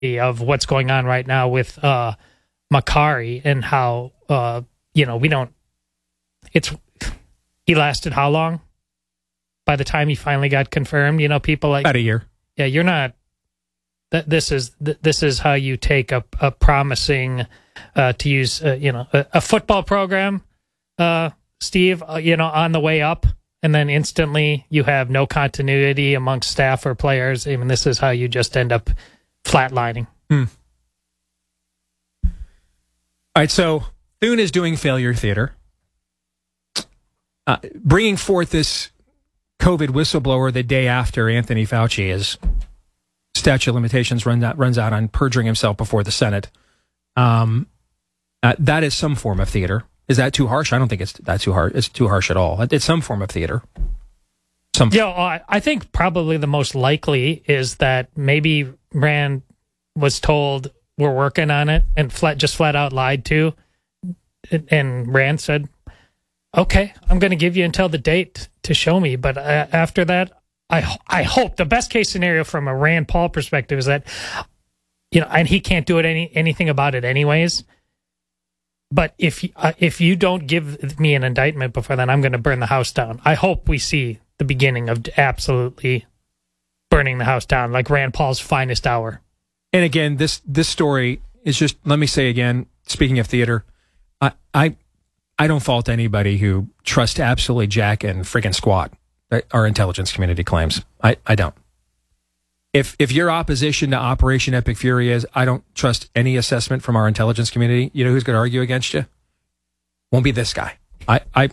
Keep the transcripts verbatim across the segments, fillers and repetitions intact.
of what's going on right now with uh, Makari and how, uh, you know, we don't, it's, he lasted how long? By the time he finally got confirmed, you know, people like... About a year. Yeah, you're not, th- this is th- this is how you take a, a promising, uh, to use, uh, you know, a, a football program, uh, Steve, uh, you know, on the way up, and then instantly you have no continuity amongst staff or players. Even this is how you just end up flatlining. Hmm. All right, so Thune is doing failure theater. Uh, bringing forth this COVID whistleblower the day after Anthony Fauci is statute of limitations runs out, runs out on perjuring himself before the Senate. Um, uh, that is some form of theater. Is that too harsh? I don't think it's that too hard. It's too harsh at all. It's some form of theater. Some. Yeah, I, I think probably the most likely is that maybe Rand was told we're working on it and flat just flat out lied to, and Rand said, "Okay, I'm going to give you until the date to show me." But uh, after that, I I hope the best case scenario from a Rand Paul perspective is that, you know, and he can't do it any anything about it anyways. But if uh, if you don't give me an indictment before then, I'm going to burn the house down. I hope we see the beginning of absolutely burning the house down, like Rand Paul's finest hour. And again, this this story is just, let me say again, speaking of theater, I I, I don't fault anybody who trusts absolutely jack and friggin' squat that our intelligence community claims. I, I don't. If if your opposition to Operation Epic Fury is, I don't trust any assessment from our intelligence community, you know who's going to argue against you? Won't be this guy. I I,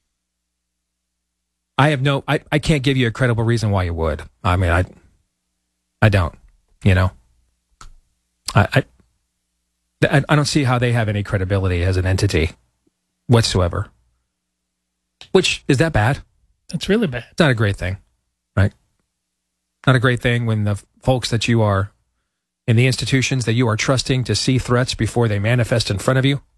I have no, I, I can't give you a credible reason why you would. I mean, I I don't, you know. I I, I don't see how they have any credibility as an entity whatsoever. Which, is that bad? That's really bad. It's not a great thing, right? Not a great thing when the folks that you are in the institutions that you are trusting to see threats before they manifest in front of you,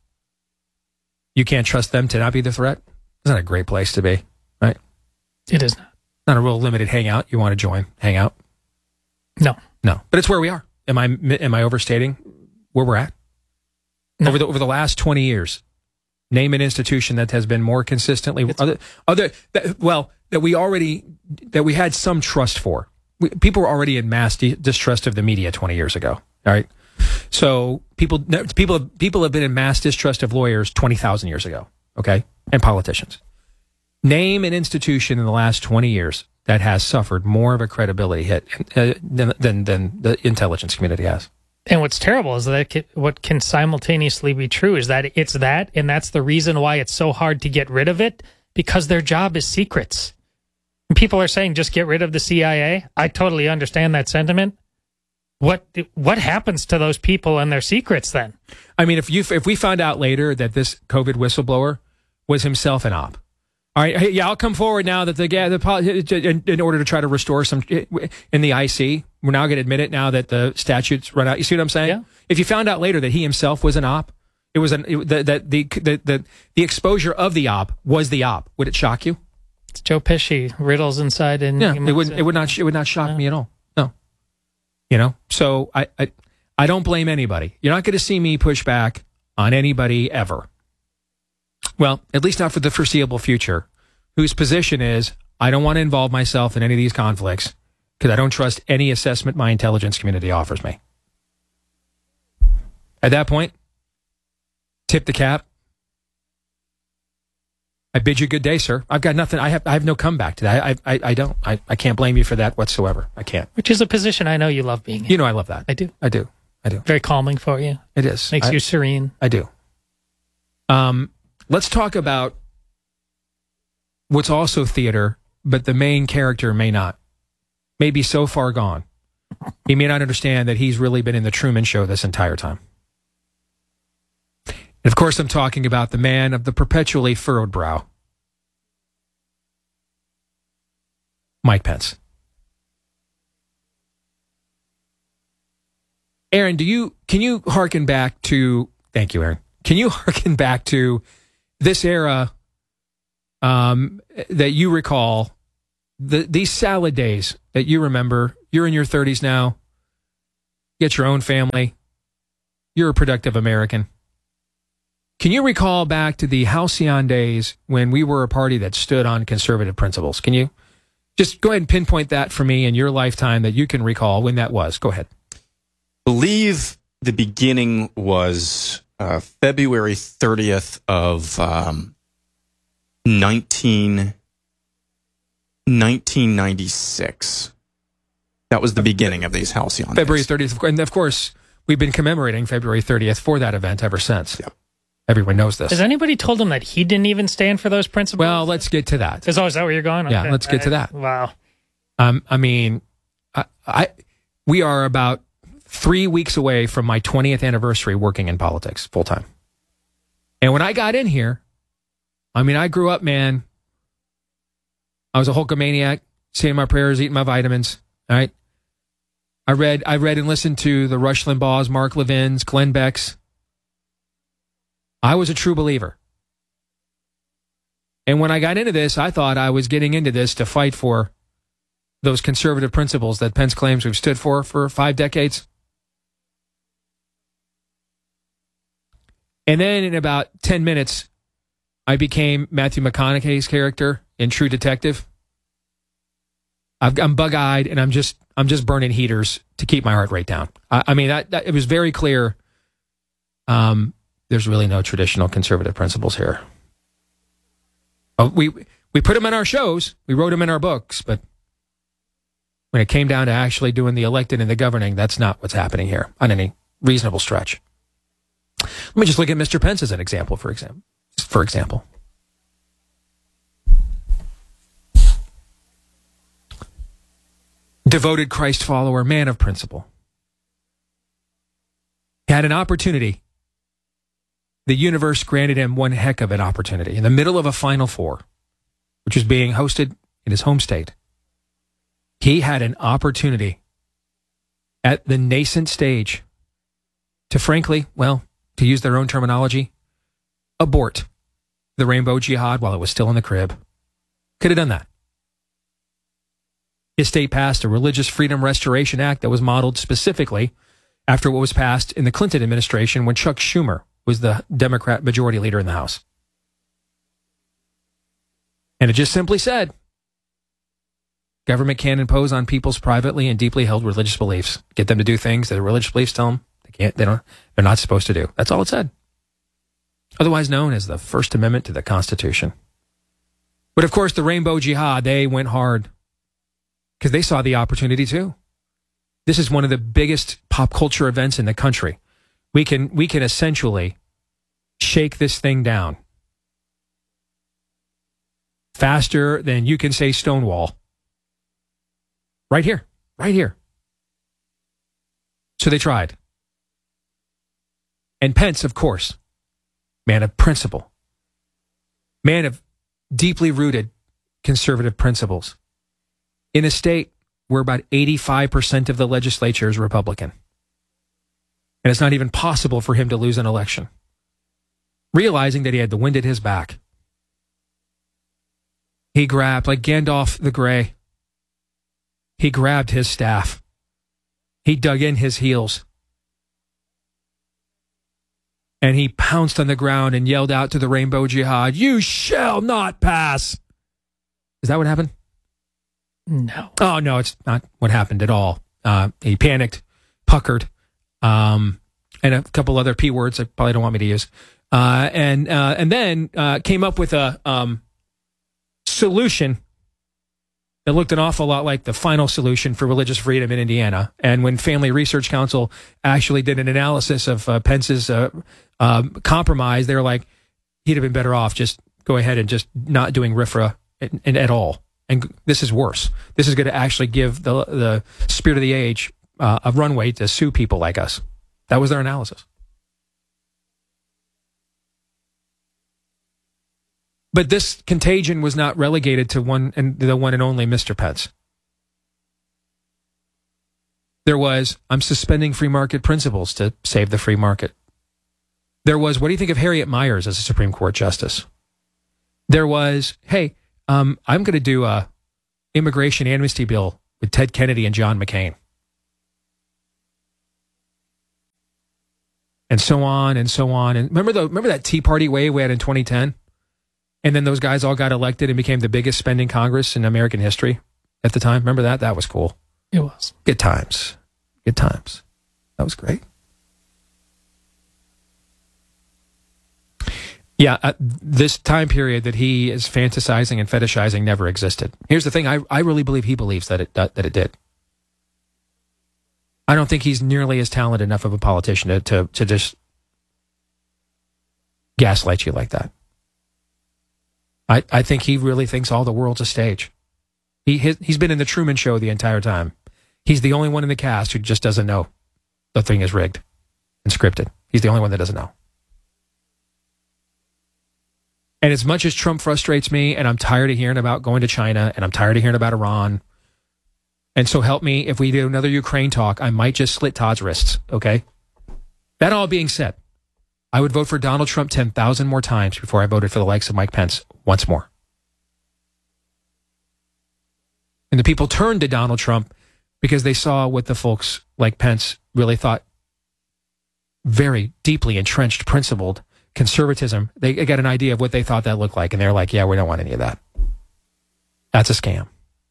you can't trust them to not be the threat. It's not a great place to be, right? It is not. Not a real limited hangout you want to join. Hang out? No. No. But it's where we are. Am I am I overstating where we're at? No. Over the over the last twenty years, name an institution that has been more consistently it's, other other that, well that we already that we had some trust for. We, people were already in mass di- distrust of the media twenty years ago. All right, so people people people have been in mass distrust of lawyers twenty thousand years ago. Okay, and politicians. Name an institution in the last twenty years that has suffered more of a credibility hit uh, than, than than the intelligence community has. And what's terrible is that it, what can simultaneously be true is that it's that, and that's the reason why it's so hard to get rid of it, because their job is secrets. And people are saying just get rid of the C I A. I totally understand that sentiment. What what happens to those people and their secrets then? I mean, if you if we found out later that this COVID whistleblower was himself an op. All right, hey, yeah, I'll come forward now that the, the in, in order to try to restore some in the I C. We're now going to admit it now that the statutes run out. You see what I'm saying? Yeah. If you found out later that he himself was an op, it was an it, the, the, the the the the exposure of the op was the op. Would it shock you? It's Joe Pesci, riddles inside, and yeah, it would it would not it would not shock no. me at all. No, you know. So I I I don't blame anybody. You're not going to see me push back on anybody ever. Well, at least not for the foreseeable future, whose position is, I don't want to involve myself in any of these conflicts because I don't trust any assessment my intelligence community offers me. At that point, tip the cap. I bid you good day, sir. I've got nothing. I have I have no comeback to that. I I, I don't. I, I can't blame you for that whatsoever. I can't. Which is a position I know you love being in. You know I love that. I do. I do. I do. Very calming for you. It is. Makes I, you serene. I do. Um, let's talk about what's also theater, but the main character may not. May be so far gone. He may not understand that he's really been in the Truman Show this entire time. And of course, I'm talking about the man of the perpetually furrowed brow, Mike Pence. Aaron, do you can you hearken back to? Thank you, Aaron. Can you hearken back to this era um, that you recall? The these salad days that you remember. You're in your thirties now. get your own family. You're a productive American. Can you recall back to the halcyon days when we were a party that stood on conservative principles? Can you just go ahead and pinpoint that for me in your lifetime that you can recall when that was? Go ahead. I believe the beginning was uh, February thirtieth of um, nineteen ninety-six. That was the beginning of these halcyon February days. thirtieth. And of course, we've been commemorating February thirtieth for that event ever since. Yep. Everyone knows this. Has anybody told him that he didn't even stand for those principles? Well, let's get to that. Is, oh, is that where you're going? Yeah, Okay. let's get to that. Wow. Um, I mean, I, I we are about three weeks away from my twentieth anniversary working in politics full time. And when I got in here, I mean, I grew up, man. I was a Hulkamaniac, saying my prayers, eating my vitamins. All right. I read, I read and listened to the Rush Limbaughs, Mark Levin's, Glenn Beck's. I was a true believer. And when I got into this, I thought I was getting into this to fight for those conservative principles that Pence claims we've stood for for five decades. And then in about ten minutes, I became Matthew McConaughey's character in True Detective. I've, I'm bug-eyed, and I'm just I'm just burning heaters to keep my heart rate down. I, I mean, that, that, it was very clear. Um, there's really no traditional conservative principles here. Oh, we we put them in our shows, we wrote them in our books, but when it came down to actually doing the elected and the governing, that's not what's happening here on any reasonable stretch. Let me just look at Mister Pence as an example, for example. For example. Devoted Christ follower, man of principle. He had an opportunity. The universe granted him one heck of an opportunity in the middle of a Final Four, which was being hosted in his home state. He had an opportunity at the nascent stage to, frankly, well, to use their own terminology, abort the Rainbow Jihad while it was still in the crib. Could have done that. His state passed a Religious Freedom Restoration Act that was modeled specifically after what was passed in the Clinton administration when Chuck Schumer was the Democrat majority leader in the House. And it just simply said, government can impose on people's privately and deeply held religious beliefs, get them to do things that their religious beliefs tell them they can't, they don't, they're not supposed to do. That's all it said. Otherwise known as the First Amendment to the Constitution. But of course, the Rainbow Jihad, they went hard because they saw the opportunity too. This is one of the biggest pop culture events in the country. We can, we can essentially shake this thing down faster than you can say Stonewall. Right here, right here. So they tried. And Pence, of course, man of principle, man of deeply rooted conservative principles, in a state where about eighty-five percent of the legislature is Republican. And it's not even possible for him to lose an election. Realizing that he had the wind at his back, he grabbed, like Gandalf the Grey, he grabbed his staff. He dug in his heels. And he pounced on the ground and yelled out to the Rainbow Jihad, "You shall not pass." Is that what happened? No. Oh, no, it's not what happened at all. Uh, he panicked, puckered, um, and a couple other P words I probably don't want me to use. Uh, and uh, and then uh, came up with a um, solution that looked an awful lot like the final solution for religious freedom in Indiana. And when Family Research Council actually did an analysis of uh, Pence's uh, um, compromise, they were like, he'd have been better off just go ahead and just not doing R F R A in, in, at all. And this is worse. This is going to actually give the the spirit of the age uh, a runway to sue people like us. That was their analysis. But this contagion was not relegated to one and the one and only Mister Pence. There was, I'm suspending free market principles to save the free market. There was, what do you think of Harriet Miers as a Supreme Court justice? There was, hey, um, I'm going to do a immigration amnesty bill with Ted Kennedy and John McCain. and so on and so on. And remember the remember that Tea Party wave we had in twenty ten? And then those guys all got elected and became the biggest spending Congress in American history at the time. Remember that? That was cool. It was. Good times. Good times. That was great. Yeah, uh, this time period that he is fantasizing and fetishizing never existed. Here's the thing. I, I really believe he believes that it, that, that it did. I don't think he's nearly as talented enough of a politician to, to, to just gaslight you like that. I, I think he really thinks all the world's a stage. He, his, he's been in the Truman Show the entire time. He's the only one in the cast who just doesn't know the thing is rigged and scripted. He's the only one that doesn't know. And as much as Trump frustrates me, and I'm tired of hearing about going to China, and I'm tired of hearing about Iran, and so help me, if we do another Ukraine talk, I might just slit Todd's wrists, okay? That all being said, I would vote for Donald Trump ten thousand more times before I voted for the likes of Mike Pence once more. And the people turned to Donald Trump because they saw what the folks like Pence really thought very deeply entrenched, principled conservatism. They got an idea of what they thought that looked like, and they're like, yeah, we don't want any of that. That's a scam.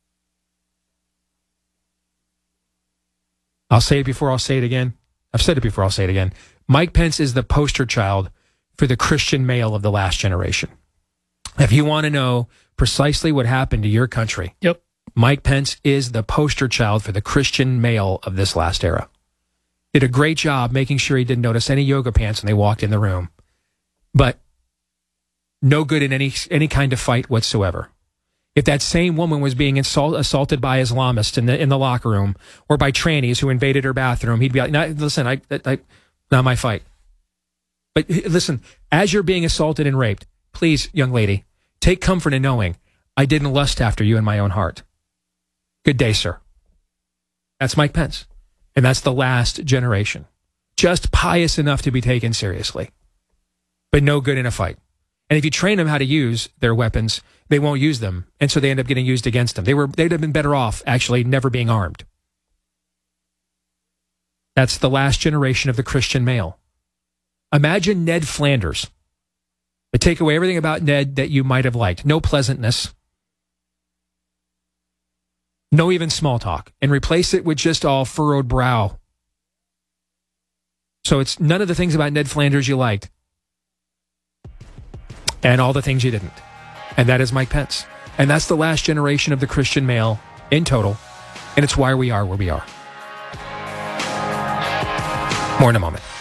I'll say it before I'll say it again. I've said it before, I'll say it again. Mike Pence is the poster child for the Christian male of the last generation. If you want to know precisely what happened to your country, yep, Mike Pence is the poster child for the Christian male of this last era. Did a great job making sure he didn't notice any yoga pants when they walked in the room. But no good in any any kind of fight whatsoever. If that same woman was being insult, assaulted by Islamists in the in the locker room or by trannies who invaded her bathroom, he'd be like, no, listen, I, I, not my fight. But listen, as you're being assaulted and raped, please, young lady, take comfort in knowing I didn't lust after you in my own heart. Good day, sir. That's Mike Pence. And that's the last generation. Just pious enough to be taken seriously, but no good in a fight. And if you train them how to use their weapons, they won't use them. And so they end up getting used against them. They were, they'd have been better off actually never being armed. That's the last generation of the Christian male. Imagine Ned Flanders. But take away everything about Ned that you might have liked. No pleasantness. No even small talk. And replace it with just all furrowed brow. So it's none of the things about Ned Flanders you liked. And all the things you didn't. And that is Mike Pence. And that's the last generation of the Christian male in total. And it's why we are where we are. More in a moment.